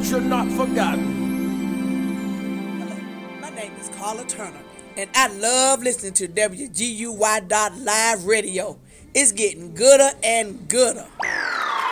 but you're not forgotten. My name is Carla Turner, and I love listening to WGUY.Live Radio. It's getting gooder and gooder.